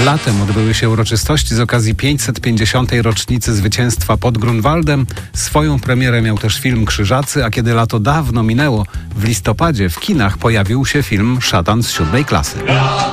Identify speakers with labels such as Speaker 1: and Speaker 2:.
Speaker 1: Latem odbyły się uroczystości z okazji 550. rocznicy zwycięstwa pod Grunwaldem. Swoją premierę miał też film Krzyżacy, a kiedy lato dawno minęło, w listopadzie w kinach pojawił się film Szatan z 7. klasy.